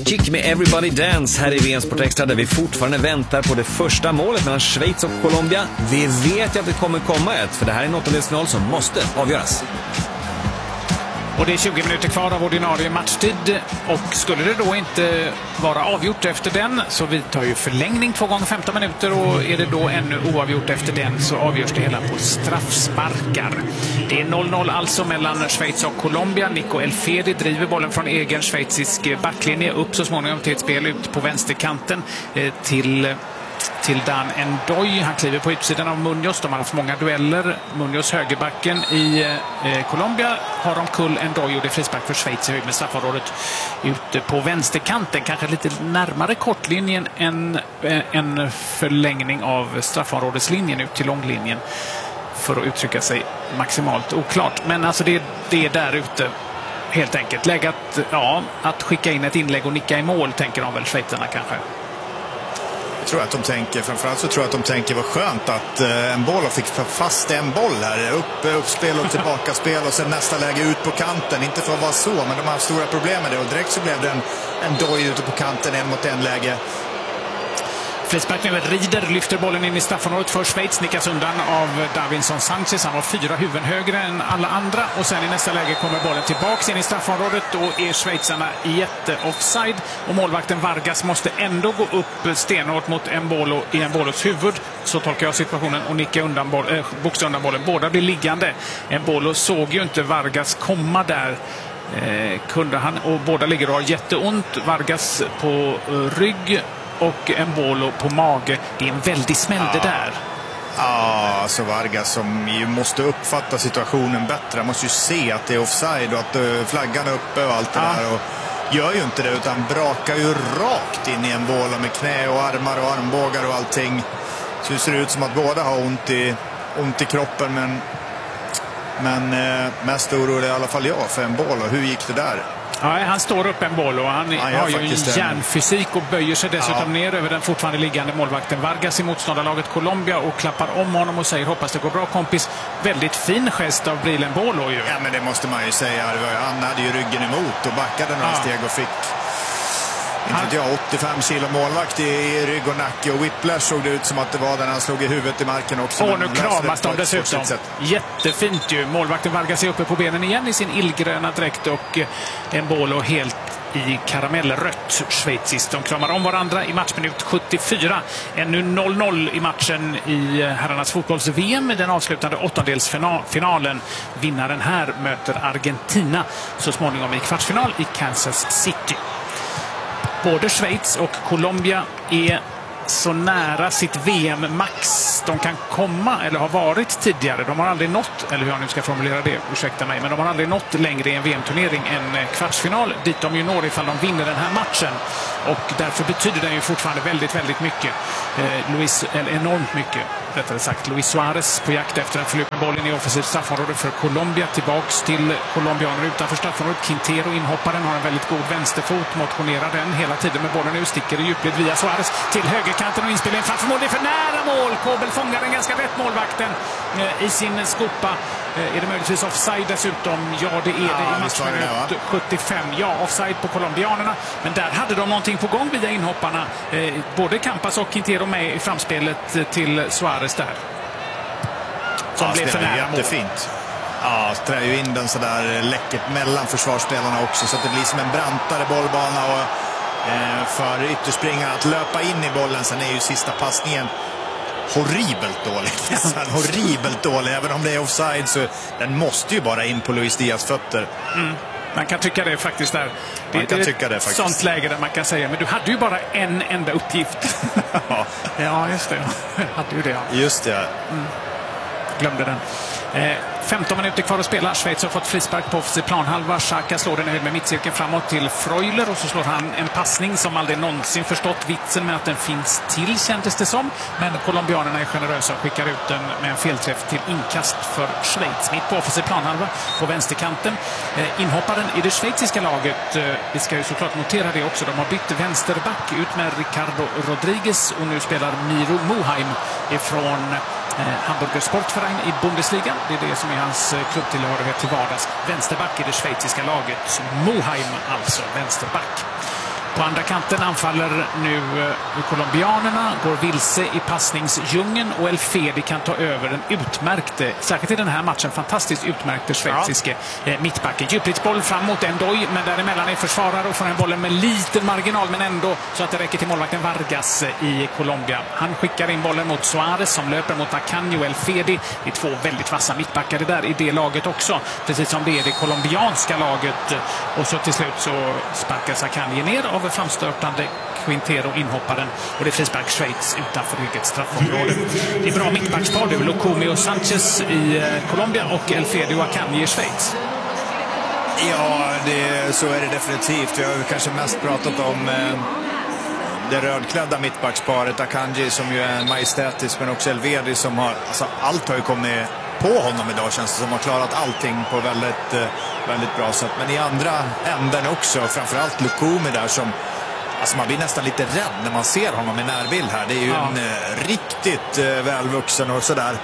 Magic med Everybody Dance här i VM Sport Extra, där vi fortfarande väntar på det första målet mellan Schweiz och Colombia. Vi vet ju att det kommer komma ett, för det här är en åttondelsfinal som måste avgöras. Och det är 20 minuter kvar av ordinarie matchtid, och skulle det då inte vara avgjort efter den så vi tar ju förlängning 2 gånger 15 minuter, och är det då ännu oavgjort efter den så avgörs det hela på straffsparkar. Det är 0-0 alltså mellan Schweiz och Colombia. Nico Elfedi driver bollen från egen schweizisk backlinje upp så småningom till ett spel ut på vänsterkanten till Dan Ndoye. Han kliver på utsidan av Munoz. De har haft många dueller. Munoz, högerbacken i Colombia, har de kull Ndoye, och det är frispark för Schweiz i höjd med straffområdet ute på vänsterkanten. Kanske lite närmare kortlinjen än en förlängning av straffområdeslinjen ut till långlinjen, för att uttrycka sig maximalt oklart. Men alltså det är där ute helt enkelt. Läge att skicka in ett inlägg och nicka i mål, tänker de väl, schweizarna kanske. Jag tror att de tänker, framförallt så tror jag att de tänker vad skönt att Mbolo fick fast en boll här. Uppspel och tillbaka spel, och sen nästa läge ut på kanten. Inte för att vara så, men de har haft stora problem med det. Och direkt så blev det en Ndoye ute på kanten, en mot en läge. Frispark nu. Rieder lyfter bollen in i straffområdet för Schweiz, nickas undan av Davinson Sanchez. Han var 4 huvuden högre än alla andra, och sen i nästa läge kommer bollen tillbaks in i straffområdet. Då är schweizarna jätte-offside, och målvakten Vargas måste ändå gå upp stenhårt mot Mbolo i Mbolos huvud. Så tolkar jag situationen, och nicka undan boxa undan bollen. Båda blir liggande. Mbolo såg ju inte Vargas komma där. Kunde han, och båda ligger och har jätteont. Vargas på rygg och Mbolo på mage. Det är en väldig smäll det där. Ja, alltså Vargas som ju måste uppfatta situationen bättre. Han måste ju se att det är offside och att flaggan är uppe och allt det där. Och gör ju inte det, utan brakar ju rakt in i Mbolo med knä och armar och armbågar och allting. Så det ser ut som att båda har ont i kroppen. Men mest orolig i alla fall jag för Mbolo. Hur gick det där? Ja, han står upp Mbolo, och han har ju en järnfysik och böjer sig dessutom ner över den fortfarande liggande målvakten Vargas i motståndarlaget Colombia och klappar om honom och säger hoppas det går bra, kompis. Väldigt fin gest av Bril Mbolo ju. Ja, men det måste man ju säga. Han hade ju ryggen emot och backade några steg och fick 85 kilo målvakt i rygg och nacke, och whiplash såg det ut som att det var där han slog i huvudet i marken också. Och nu kramas de dessutom. Jättefint ju. Målvakten Vargas är uppe på benen igen i sin illgröna dräkt, och Mbolo helt i karamellrött schweiziskt. De kramar om varandra i matchminut 74. Ännu 0-0 i matchen i herrarnas fotbolls-VM, den avslutande åttondelsfinalen. Vinnaren här möter Argentina så småningom i kvartsfinal i Kansas City. Både Schweiz och Colombia är så nära sitt VM-max de kan komma, eller har varit tidigare. De har aldrig nått, eller hur jag nu ska formulera det, ursäkta mig, men de har aldrig nått längre i en VM-turnering än kvartsfinal, dit de ju når ifall de vinner den här matchen. Och därför betyder den ju fortfarande väldigt, väldigt mycket. Enormt mycket, rättare sagt. Luis Suarez på jakt efter en förlupad bollen i offensivt straffområde för Colombia. Tillbaks till colombianer utanför straffområdet. Quintero, inhopparen, har en väldigt god vänsterfot. Motionerar den hela tiden med bollen nu. Sticker i djupled via Suarez till högerkanten och inspelningen framför mål. Det är för nära mål. Kobel fångar den ganska rätt, målvakten, i sin skopa. Är det möjligtvis offside dessutom? Ja, det är det i matchminut 75. Ja, offside på colombianerna. Men där hade de någonting på gång via inhopparna. Både Campas och Quintero med i framspelet till Suarez där. Som blev för nära mål. Jättefint. Ja, trär ju in den så där läckert mellan försvarsspelarna också, så att det blir som en brantare bollbana, och för ytterspringaren att löpa in i bollen. Sen är ju sista passningen horribelt dålig. Horribelt dålig. Även om det är offside så den måste ju bara in på Luis Diaz fötter. Man kan tycka det faktiskt där. Det är ett sånt läge där man kan säga, men du hade ju bara en enda uppgift. Ja, just det. Hade ju det. Just det. Glömde den. 15 minuter kvar att spela. Schweiz har fått frispark på offensiv planhalva. Xhaka slår den höjd med mittcirkeln framåt till Freuler, och så slår han en passning som aldrig någonsin förstått vitsen med att den finns till, kändes det som. Men colombianerna är generösa och skickar ut den med en felträff till inkast för Schweiz. Mitt på offensiv planhalva på vänsterkanten. Inhopparen i det schweiziska laget, vi ska ju såklart notera det också, de har bytt vänsterback ut med Ricardo Rodriguez, och nu spelar Miro Mohaim ifrån Hamburger Sportverein i Bundesliga. Det är det som är hans klubbtillhörighet till vardags. Vänsterback i det schweiziska laget. Mohaim alltså, vänsterback. På andra kanten anfaller nu colombianerna, går vilse i passningsdjungeln och El Fedi kan ta över den utmärkte, särskilt i den här matchen, fantastiskt utmärkte schweiziske mittbacken. Djuplidsboll fram mot Endoy, men däremellan är försvarare och får den bollen med liten marginal, men ändå så att det räcker till målvakten Vargas i Colombia. Han skickar in bollen mot Suarez som löper mot Akanji och El Fedi. Det är två väldigt vassa mittbackare där i det laget också, precis som det är det colombianska laget. Och så till slut så sparkas Akanji ner av framstörtande Quintero, inhopparen, och det är frispark Schweiz utanför eget straffområde. Det är bra mittbackspar, det är Lukumi och Sanchez i Colombia och El Fedi och Akanji i Schweiz. Ja, så är det definitivt. Vi har kanske mest pratat om det rödklädda mittbacksparet Akanji som ju är majestätisk, men också El Fedi som har, alltså allt har ju kommit på honom idag, känns det som, har klarat allting på väldigt bra sätt. Men i andra änden också, framförallt Lukumi där som, alltså man blir nästan lite rädd när man ser honom i närbild här. Det är ju en riktigt välvuxen och sådär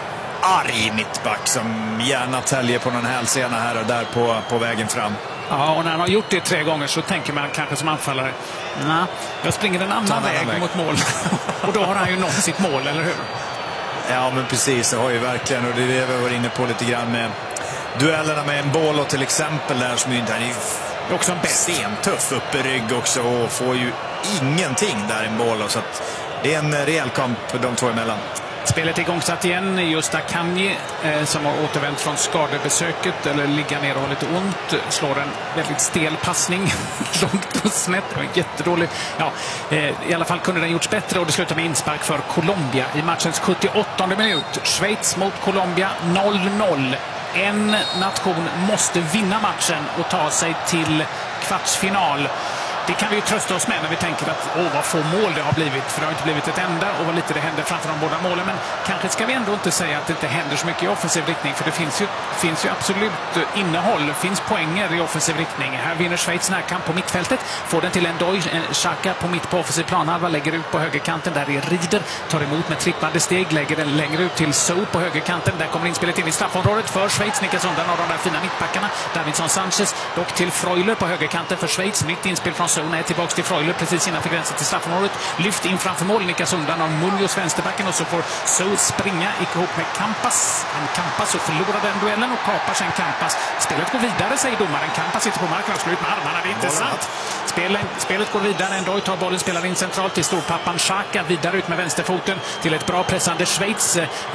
arg mittback som gärna täljer på någon hälsena här och där på vägen fram. Ja, och när han har gjort det 3 gånger så tänker man kanske som anfallare, nej, jag springer en annan väg mot mål. Och då har han ju nått sitt mål, eller hur? Ja, men precis, det har ju verkligen, och det är det vi var inne på lite grann med duellerna med Embolo till exempel där, som ju inte är också en stentuff uppe i rygg också och får ju ingenting där Embolo, så att det är en rejäl kamp de två emellan. Spelet är igångsatt igen. Just Akanji som har återvänt från skadebesöket eller ligger ner och har lite ont, slår en väldigt stel passning långt och snett. Det var jättedålig. Ja, i alla fall kunde den gjorts bättre och det slutar med inspark för Colombia i matchens 78:e minut. Schweiz mot Colombia 0-0. En nation måste vinna matchen och ta sig till kvartsfinal. Det kan vi ju trösta oss med när vi tänker att vad få mål det har blivit. För det har inte blivit ett enda och vad lite det händer framför de båda målen. Men kanske ska vi ändå inte säga att det inte händer så mycket i offensiv riktning. För det finns ju absolut innehåll. Det finns poänger i offensiv riktning. Här vinner Schweiz närkamp på mittfältet. Får den till Endoy. Xhaka på mitt på offensiv planhalva. Lägger ut på högerkanten. Där är Rieder. Tar emot med trippande steg. Lägger den längre ut till Sow på högerkanten. Där kommer inspelet in i straffområdet för Schweiz. Nickas undan av de där fina mittbackarna. Davinson Sanchez. Dock till Freuler på högerkanten för Schweiz. Nytt inspel från Sow. Nej, tillbaka till Freuler precis innanför gränsen till straffområdet. Lyft in framför mål, nickas undan av Munoz vänsterbacken och så får Sow springa ihop med Campas. Campas och förlorar den duellen och kapar sen Campas. Spelet går vidare, säger domaren. Campas sitter på marken och slår ut med armarna. Det är inte sant. Spelet går vidare. Endoy tar bollen, spelar in centralt till storpappan Xhaka. Vidare ut med vänsterfoten till ett bra pressande Schweiz.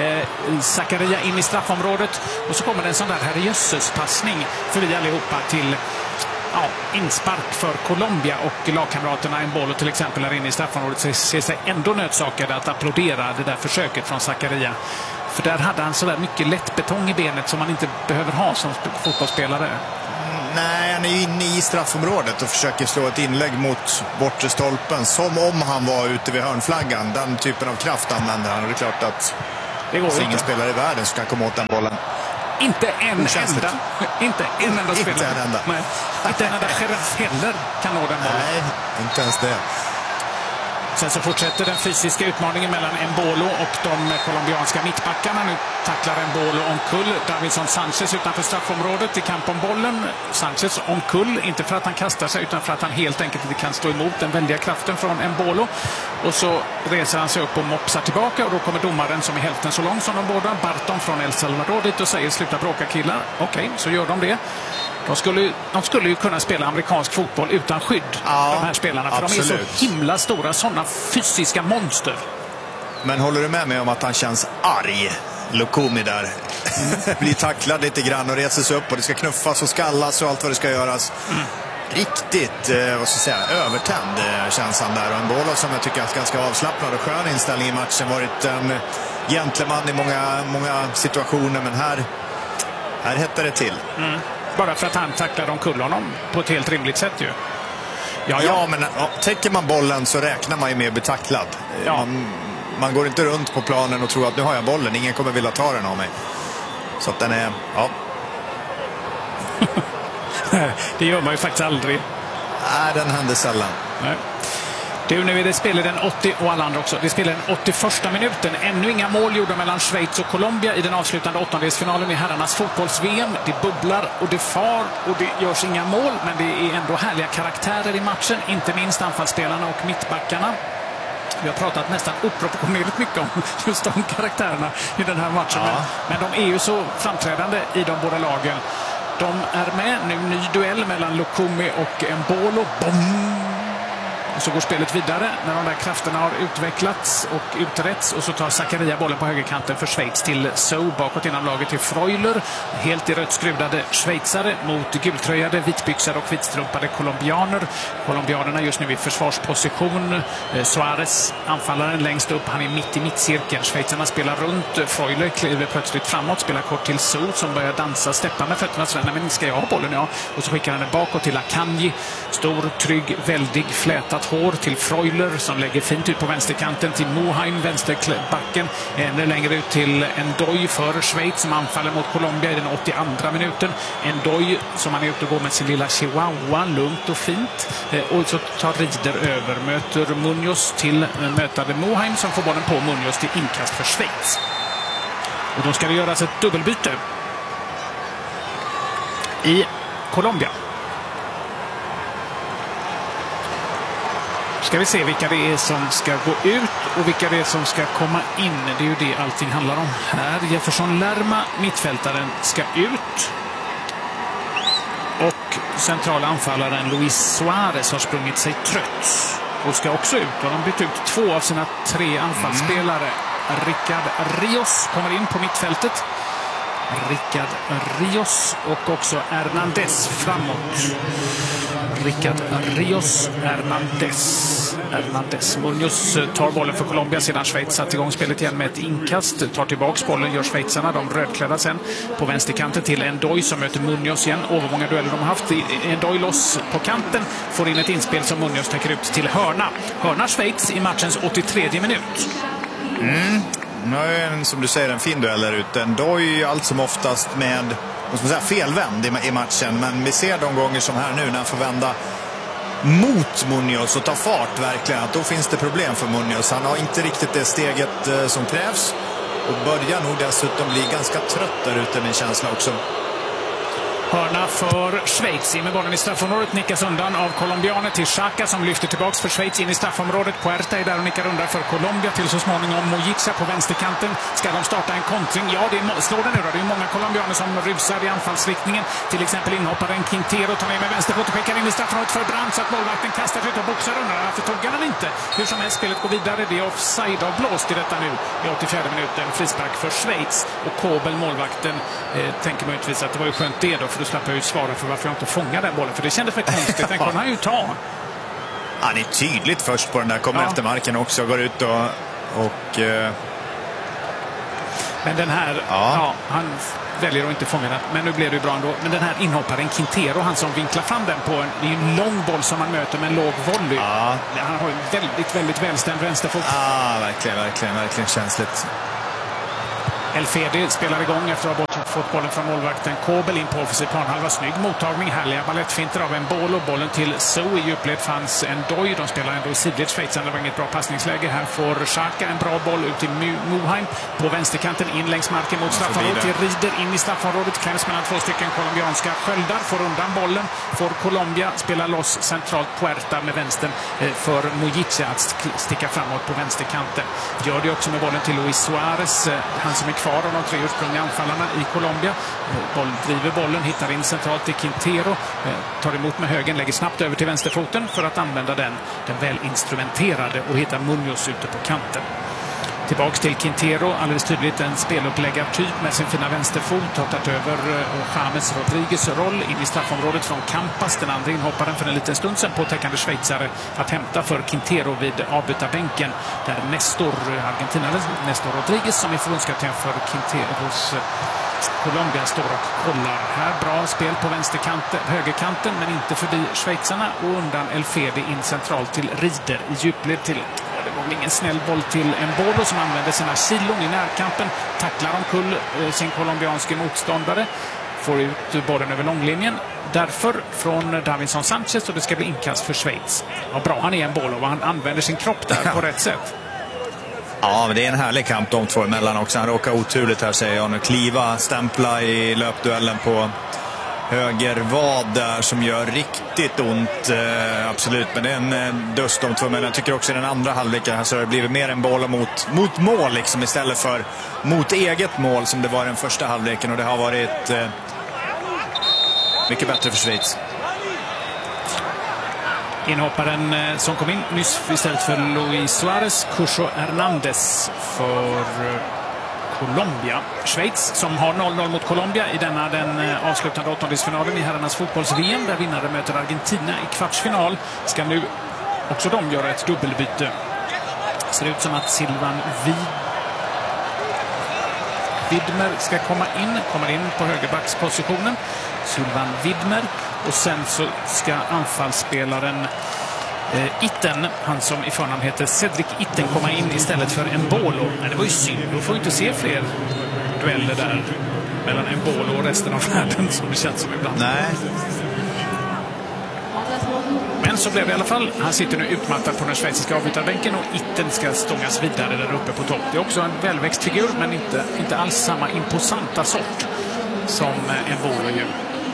Zakaria in i straffområdet. Och så kommer det en sån där herrejösses passning förbi allihopa till inspark för Colombia, och lagkamraterna Embolo till exempel är inne i straffområdet ser sig ändå nödsakade att applådera det där försöket från Zakaria. För där hade han så där mycket lätt betong i benet som man inte behöver ha som fotbollsspelare. Nej, han är ju inne i straffområdet och försöker slå ett inlägg mot bortre stolpen som om han var ute vid hörnflaggan. Den typen av kraft använder han, och det är klart att det går ingen spelare i världen som kan komma åt den bollen. Inte en enda spelare. Inte en enda. Nej, inte en enda sheriff heller kan nå den bollen. Nej, inte ens det. Sen så fortsätter den fysiska utmaningen mellan Embolo och de colombianska mittbackarna. Nu tacklar Embolo omkull Davinson Sanchez utanför straffområdet i kamp om bollen. Sanchez omkull, inte för att han kastar sig utan för att han helt enkelt inte kan stå emot den väldiga kraften från Embolo. Och så reser han sig upp och mopsar tillbaka, och då kommer domaren som är hälften så lång som de båda, Barton från El Salvador, dit och säger sluta bråka killar. Okej, så gör de det. De skulle ju kunna spela amerikansk fotboll utan skydd, de här spelarna. För absolut. De är så himla stora, sådana fysiska monster. Men håller du med mig om att han känns arg? Lukumi där. Blir tacklad lite grann och reser sig upp, och det ska knuffas och skallas och allt vad det ska göras. Riktigt, vad ska jag säga, övertänd känns han där. Och en boll som jag tycker är ganska avslappnad och skön inställning i matchen. Varit en gentleman i många situationer, men här hettar det till. Bara för att han tacklar omkull honom på ett helt rimligt sätt ju. Ja, men täcker man bollen så räknar man ju med att bli tacklad. Ja. Man går inte runt på planen och tror att nu har jag bollen, ingen kommer vilja ta den av mig. Så att den är, Det gör man ju faktiskt aldrig. Nej, den händer sällan. Nej. Nu är det spel i den 80 och alla andra också. Det spelar den 81:a minuten. Ännu inga mål gjorda mellan Schweiz och Colombia i den avslutande åttondelsfinalen i herrarnas fotbolls-VM. Det bubblar och det far och det görs inga mål, men det är ändå härliga karaktärer i matchen. Inte minst anfallsspelarna och mittbackarna. Vi har pratat nästan oproportionerligt mycket om just de karaktärerna i den här matchen. Ja. Men de är ju så framträdande i de båda lagen. De är med. Nu ny duell mellan Lukumi och Embolo. Boom! Och så går spelet vidare när de där krafterna har utvecklats och utretts. Och så tar Zakaria bollen på högerkanten för Schweiz till So. Bakåt innan laget till Freuler. Helt i rött skruvade schweizare mot gultröjade, vitbyxade och vitstrumpade colombianer. Colombianerna just nu i försvarsposition. Suarez, anfallaren längst upp. Han är mitt i mittcirkeln. Schweizarna spelar runt. Freuler kliver plötsligt framåt. Spelar kort till So som börjar dansa, steppa med fötterna. Så, nej, men ska jag ha bollen? Ja. Och så skickar han den bakåt till Akanji. Stor, trygg, väldig, flätat hår till Freuler som lägger fint ut på vänsterkanten till Muheim, vänsterbacken. Ännu längre ut till Ndoye för Schweiz som anfaller mot Colombia i den 82:a minuten. Ndoye som han är ute och går med sin lilla chihuahua, lugnt och fint. Och så tar Rieder över, möter Munoz till mötande Muheim som får bollen på Munoz till inkast för Schweiz. Och då ska det göras ett dubbelbyte i Colombia. Ska vi se vilka det är som ska gå ut och vilka det är som ska komma in. Det är ju det allting handlar om här. Jefferson Lerma, mittfältaren, ska ut. Och centrala anfallaren Luis Suarez har sprungit sig trött och ska också ut. Och de bytt ut 2 av sina 3 anfallsspelare. Ricard Rios kommer in på mittfältet. Ricard Rios och också Hernandez framåt. Ricard Rios, Hernandez. Munoz tar bollen för Colombia sedan Schweiz satt igång spelet igen med ett inkast. Tar tillbaks bollen, gör schweizarna, de rödklädda sen på vänsterkanten till Ndoye som möter Munoz igen. Många dueller de har haft. Ndoye loss på kanten, får in ett inspel som Munoz täcker ut till hörna. Hörna Schweiz i matchens 83:e minut. Nu är som du säger en fin duell där ute. Ndoye allt som oftast med felvänd i matchen, men vi ser de gånger som här nu när han får vända mot Munoz och ta fart verkligen, att då finns det problem för Munoz. Han har inte riktigt det steget som krävs och börjar nog dessutom bli ganska trött där ute, min känsla också. Hörna för Schweiz med bollen i straffområdet, nickas undan av colombianer till Xhaka som lyfter tillbaks för Schweiz in i straffområdet. Puerta är där och nickar undan för Colombia till så småningom Mojica på vänsterkanten. Ska de starta en kontring? Ja, slår det nu då. Det är många colombianer som rusar i anfallsriktningen. Till exempel inhopparen Quintero tar ner med vänsterfot och skickar in i straffområdet för Brandt så att målvakten kastar ut och boxar undan. Varför tog han inte? Hur som helst, spelet går vidare. Det är offside av blåst i detta nu i 84:e minuten. Frispark för Schweiz och Kobel, målvakten, tänker möjligtvis att det var ju skönt det då, för då slapp jag ju svara för varför jag inte fångar den bollen. För det kändes för konstigt. Den kan han ju ta. Han är tydligt först på den där. Kommer efter marken också. Går ut och men den här, han väljer att inte fånga den. Men nu blev det ju bra ändå. Men den här inhopparen Quintero, han som vinklar fram den på det är ju en lång boll som man möter med en låg volley. Han har ju väldigt, väldigt välständ vänsterfot. Verkligen känsligt. Elfedi spelar igång efter att ha fått bollen från målvakten Kobel in på offensiv planhalva. Snygg mottagning, härliga ballettfinter av Embolo. Bollen till So i djupled fanns Ndoye. De spelar ändå i sidled. Schweizarna, det var inget bra passningsläge. Här får Xhaka en bra boll ut till Muheim på vänsterkanten in längs marken mot straffområdet till Rieder in i straffområdet. Kläms mellan 2 stycken colombianska sköldar. Får undan bollen. Får Colombia spela loss centralt Puerta med vänstern för Mojica att sticka framåt på vänsterkanten. Gör det också med bollen till Luis Suarez. Han som är kvar av de 3 ursprungliga anfallarna i Colombia. Driver bollen, hittar in centralt till Quintero. Tar emot med högen, lägger snabbt över till vänsterfoten för att använda den väl instrumenterade och hitta Munoz ute på kanten. Tillbaks till Quintero, alldeles tydligt en speluppläggartyp med sin fina vänsterfot. Har tagit över James Rodriguez roll in i straffområdet från Campas. Den andra inhopparen för en liten stund sedan på täckande schweizare att hämta för Quintero vid avbytarbänken. Där Argentina Nestor Rodriguez som är förbundskapten för Quinteros Colombia står och kollar. Här bra spel på högerkanten men inte förbi schweizarna och undan Elfedi in centralt till Rieder i djupled till. Det var ingen snäll boll till Embolo som använde sina kilon i närkampen. Tacklar omkull sin colombianske motståndare. får ut bollen över långlinjen. Därför från Davinson Sanchez, och det ska bli inkast för Schweiz. Vad bra han är en boll och han använder sin kropp där på rätt sätt. Ja, men det är en härlig kamp de två emellan också. Han råkar oturligt här, säger jag nu. Kliva, stämpla i löpduellen på höger vad där som gör riktigt ont. Absolut, men det är en dust de två emellan. Jag tycker också i den andra halvleken här så har det blivit mer en boll mot mål liksom, istället för mot eget mål som det var i den första halvleken. Och det har varit mycket bättre för Schweiz. Inhopparen som kom in nyss istället för Luis Suarez, Cucho Hernandez för Colombia. Schweiz som har 0-0 mot Colombia i denna den avslutande åttondelsfinalen i herrarnas fotbolls-VM där vinnare möter Argentina i kvartsfinal. Ska nu också de göra ett dubbelbyte. Ser ut som att Silvan Widmer ska kommer in på högerbackspositionen. Silvan Widmer. Och sen så ska anfallsspelaren Itten, han som i förnamn heter Cedric Itten, komma in istället för Embolo. Men det var ju synd, då får vi inte se fler dueller där mellan Embolo och resten av världen som det känns som ibland. Nej. Men så blev det i alla fall. Han sitter nu utmattad på den schweiziska avbytarbänken och Itten ska stångas vidare där uppe på topp. Det är också en välväxt figur, men inte alls samma imposanta sort som Embolo ju.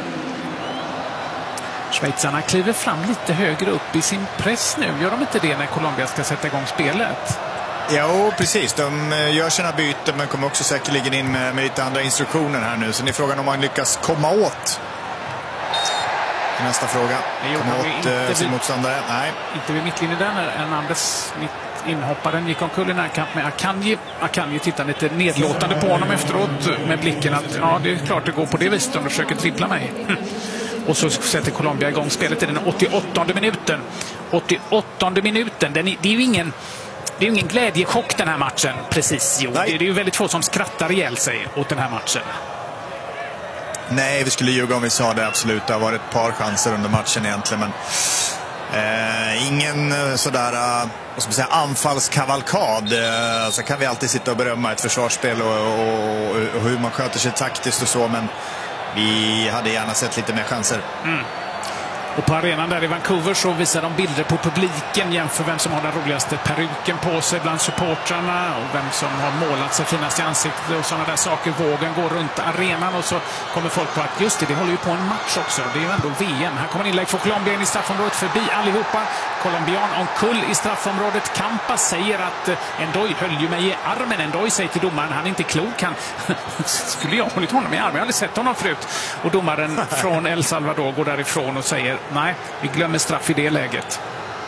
Schweizarna kliver fram lite högre upp i sin press nu. Gör de inte det när Colombia ska sätta igång spelet? Jo, precis. De gör sina byten men kommer också säkerligen in med lite andra instruktioner här nu. Så det är frågan om man lyckas komma åt. Nästa fråga. Komma åt sin motståndare? Nej. Inte vid mittlinjen där när Hernandez, inhopparen, gick omkull i närkamp med Akanji. Akanji tittar lite nedlåtande på honom efteråt med blicken att ja, det är klart det går på det viset om de försöker trippla mig. Och så sätter Colombia igång spelet i den 88:e minuten. 88:e minuten. Det är ju ingen glädjechock den här matchen. Precis, jo. Det är ju väldigt få som skrattar ihjäl sig åt den här matchen. Nej, vi skulle ljuga om vi sa det, absolut. Det har varit ett par chanser under matchen egentligen. Men ingen sådär vad ska man säga, anfallskavalkad. Så kan vi alltid sitta och berömma ett försvarsspel och hur man sköter sig taktiskt och så. Men vi hade gärna sett lite mer chanser. Och på arenan där i Vancouver så visar de bilder på publiken, jämför vem som har den roligaste peruken på sig bland supportrarna och vem som har målat sig finast i ansiktet och sådana där saker. Vågen går runt arenan och så kommer folk på att just det håller ju på en match också. Det är ju ändå VM. Här kommer inlägg för Colombia in i straffområdet förbi allihopa. Colombian omkull i straffområdet. Campas säger att Endoy höll ju mig i armen. Endoy säger till domaren, han är inte klok. Han skulle jag ha hållit honom i armen? Jag har aldrig sett honom förut. Och domaren från El Salvador går därifrån och säger nej, vi glömmer straff i det läget.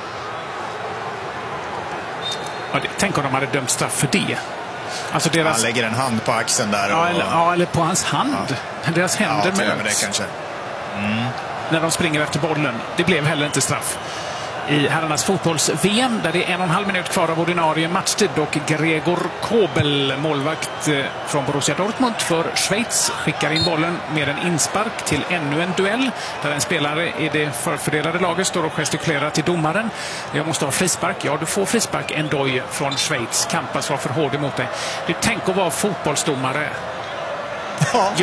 Tänk om de hade dömt straff för det. Alltså deras... Han lägger en hand på axeln där. Och... eller på hans hand. Ja. Deras händer möts. Det kanske. När de springer efter bollen. Det blev heller inte straff. I herrarnas fotbolls-VM där det är 1,5 minut kvar av ordinarie matchtid och Gregor Kobel, målvakt från Borussia Dortmund för Schweiz, skickar in bollen med en inspark till ännu en duell där en spelare i det förfördelade laget står och gestikulerar till domaren. Jag måste ha frispark. Ja, du får frispark. Endoy från Schweiz. Campas var för hård emot dig. Du tänker att vara fotbollsdomare. Ja.